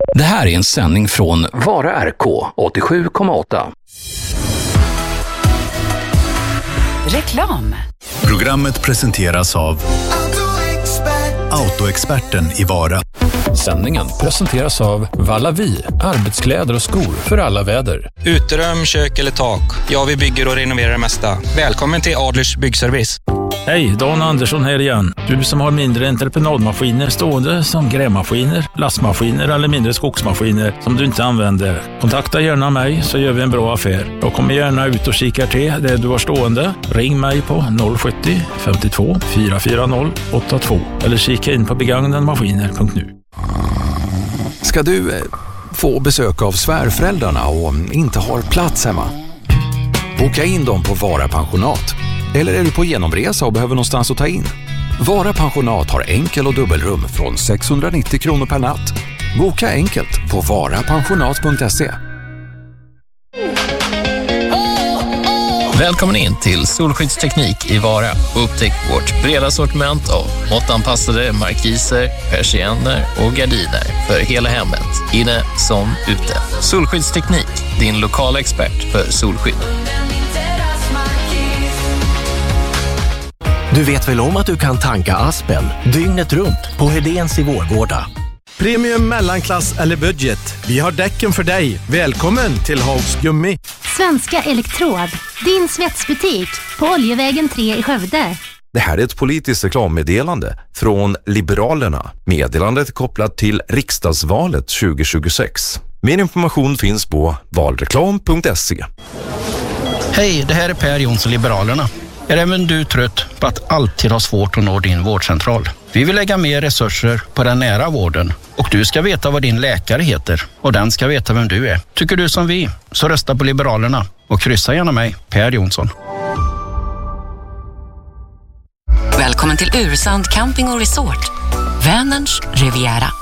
Det här är en sändning från Vara RK 87,8. Reklam. Programmet presenteras av Autoexperten i Vara. Sändningen presenteras av Vallavi, arbetskläder och skor för alla väder. Uterum, kök eller tak. Ja, vi bygger och renoverar det mesta. Välkommen till Adlers Byggservice. Hej, Dan Andersson här igen. Du som har mindre entreprenadmaskiner stående som grävmaskiner, lastmaskiner eller mindre skogsmaskiner som du inte använder. Kontakta gärna mig så gör vi en bra affär. Jag kommer gärna ut och kikar till det du har stående. Ring mig på 070 52 440 82 eller kika in på begagnadmaskiner.nu. Ska du få besök av svärföräldrarna och inte har plats hemma? Boka in dem på Vara pensionat. Eller är du på genomresa och behöver någonstans att ta in? Vara pensionat har enkel- och dubbelrum från 690 kronor per natt. Boka enkelt på varapensionat.se. Välkommen in till Solskyddsteknik i Vara och upptäck vårt breda sortiment av måttanpassade markiser, persienner och gardiner för hela hemmet, inne som ute. Solskyddsteknik, din lokala expert för solskydd. Du vet väl om att du kan tanka Aspen dygnet runt på Hedéns i Vårgårda. Premium, mellanklass eller budget. Vi har däcken för dig. Välkommen till Hags Gummi. Svenska Elektrod, din svetsbutik på Oljevägen 3 i Skövde. Det här är ett politiskt reklammeddelande från Liberalerna. Meddelandet är kopplat till riksdagsvalet 2026. Mer information finns på valreklam.se. Hej, det här är Per Jonsson, Liberalerna. Är även du trött på att alltid ha svårt att nå din vårdcentral? Vi vill lägga mer resurser på den nära vården och du ska veta vad din läkare heter och den ska veta vem du är. Tycker du som vi, så rösta på Liberalerna och kryssa gärna mig, Per Jonsson. Välkommen till Ursand Camping och Resort, Vänerns Riviera.